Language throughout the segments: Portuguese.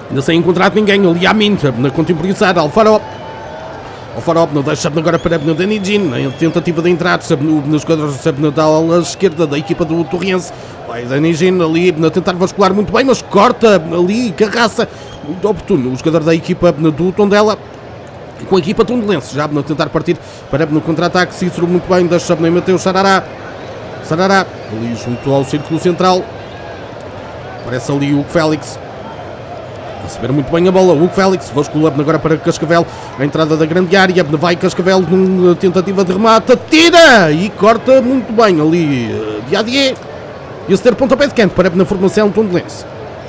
Ainda sem encontrar ninguém ali à minta, na contemporizar, Alfaro não deixa agora para Dani Jean, na tentativa de entrar nos jogadores da ala esquerda da equipa do Torrense. Vai Dani Jean ali a tentar vascular muito bem, mas corta ali, carraça, muito oportuno. O jogador da equipa do Tondela, com a equipa tondelense, já a tentar partir para no contra-ataque. Cícero muito bem, deixa em Mateus Sarará, ali junto ao círculo central. Parece ali o Félix. Receber muito bem a bola, o Félix vasculou agora para Cascavel, a entrada da grande área, vai Cascavel numa tentativa de remate, tira e corta muito bem ali Diadier, e a ceder pontapé de canto para na formação tondelense.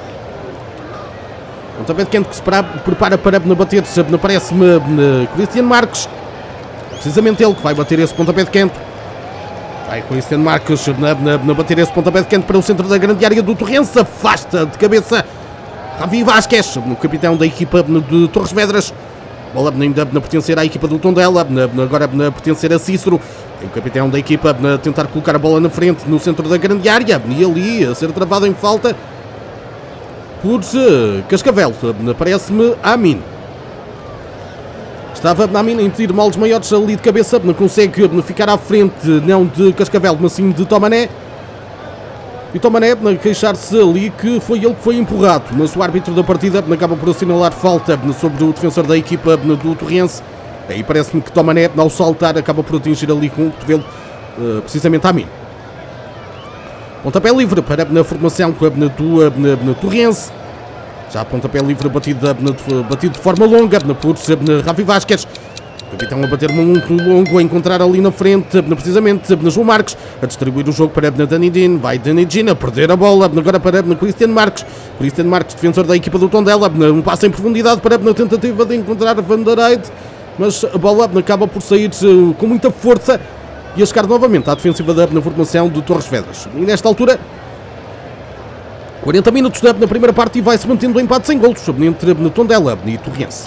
Pontapé de canto que se prepara para bater, parece-me Cristiano Marques, precisamente ele que vai bater esse pontapé de canto. Vai Cristiano Marques na bater esse pontapé de canto para o centro da grande área do Torrense, afasta de cabeça Ravi Vasquez, o capitão da equipa de Torres Vedras. Bola ainda a pertencer à equipa do Tondela, agora a pertencer a Cícero. O capitão da equipa a tentar colocar a bola na frente no centro da grande área. E ali a ser travado em falta por Cascavel. Parece-me Amin. Estava Amin em tirar moldes maiores ali de cabeça. Não consegue ficar à frente, não de Cascavel, mas sim de Tomané. E Tomané a queixar-se ali que foi ele que foi empurrado, mas o árbitro da partida acaba por assinalar falta sobre o defensor da equipa do Torrense. Aí parece-me que Tomané, ao saltar, acaba por atingir ali com o cotovelo precisamente a mim. Pontapé livre para na formação do Torrense. Já pontapé livre batido de forma longa por Ravi Vasquez. O capitão a bater muito longo, a encontrar ali na frente, precisamente João Marques, a distribuir o jogo para Dani Jean. Vai Dani Jean a perder a bola, agora para Cristiano Marques. Cristiano Marques, defensor da equipa do Tondela, um passo em profundidade para na tentativa de encontrar Van der Eid, mas a bola acaba por sair com muita força e a chegar novamente à defensiva na formação de Torres Vedras. E nesta altura, 40 minutos na primeira parte e vai-se mantendo o empate sem golos entre Tondela e Torrense.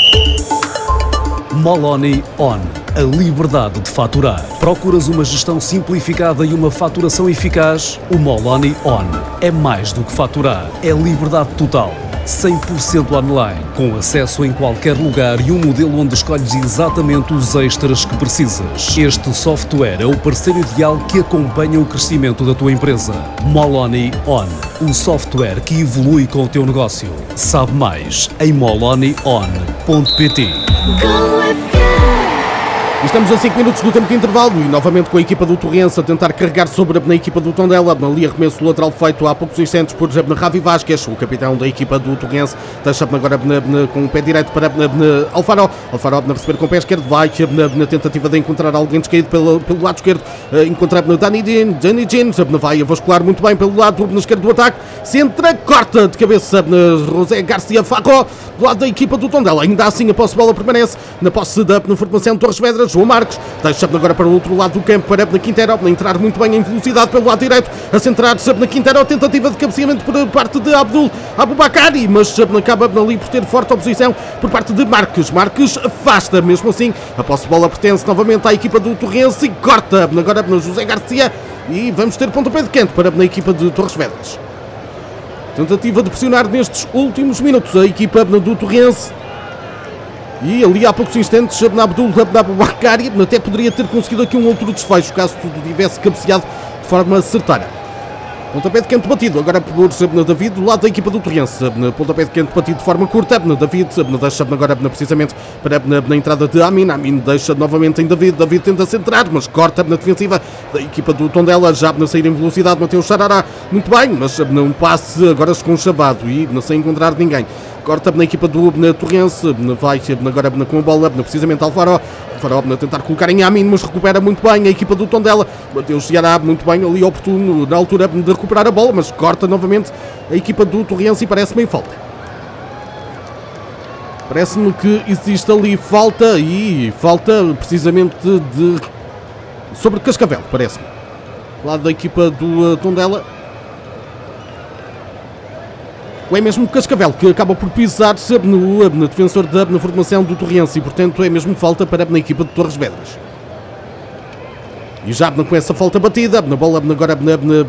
Moloni On, a liberdade de faturar. Procuras uma gestão simplificada e uma faturação eficaz? O Moloni On é mais do que faturar, é liberdade total. 100% online, com acesso em qualquer lugar e um modelo onde escolhes exatamente os extras que precisas. Este software é o parceiro ideal que acompanha o crescimento da tua empresa. Moloni On, o software que evolui com o teu negócio. Sabe mais em molonion.pt. Estamos a 5 minutos do tempo de intervalo e novamente com a equipa do Torrense a tentar carregar sobre a equipa do Tondela. Ali arremesso lateral feito há poucos instantes por Ravi Vasquez, o capitão da equipa do Torrense. Deixa agora com o pé direito para Alfaro. Alfaro a receber com o pé esquerdo. Vai na tentativa de encontrar alguém descaído pelo lado esquerdo. Encontrar Dani Jean. Vai a vascular muito bem pelo lado esquerdo do ataque. Centra, corta de cabeça José Garcia Farro do lado da equipa do Tondela. Ainda assim a posse de bola permanece na posse da formação de Torres Vedras. João Marques deixa agora para o outro lado do campo para Quintero, entrar muito bem em velocidade pelo lado direito, a centrar na Quintero, tentativa de cabeceamento por parte de Abubakari, mas acaba ali por ter forte oposição por parte de Marques. Marques afasta, mesmo assim a posse de bola pertence novamente à equipa do Torrense e corta agora no José Garcia e vamos ter pontapé de canto para a equipa de Torres Vedras. Tentativa de pressionar nestes últimos minutos a equipa do Torrense. E ali há poucos instantes Abdul Abubakari até poderia ter conseguido aqui um outro desfecho caso tudo tivesse cabeceado de forma certeira. Pontapé de canto batido agora por David do lado da equipa do Torrense. Pontapé de canto batido de forma curta. David deixa agora precisamente para na entrada de Amin. Amin deixa novamente em David. David tenta centrar, mas corta na defensiva da equipa do Tondela. Já na sair em velocidade, Mateus Sarará. Muito bem, mas não passe agora esconchavado e não sem encontrar ninguém. Corta na equipa do Torrense. Vai agora com a bola, precisamente Alfaro. Alfaro a tentar colocar em Amin, mas recupera muito bem a equipa do Tondela. Mateus Ceará muito bem ali oportuno na altura de recuperar a bola, mas corta novamente a equipa do Torrense e parece-me em falta. Parece-me que existe ali falta e falta precisamente sobre Cascavel, parece-me. Lado da equipa do Tondela. Ou é mesmo Cascavel que acaba por pisar no defensor na formação do Torrense e portanto é mesmo falta para a equipa de Torres Vedras. E já com essa falta batida, na bola agora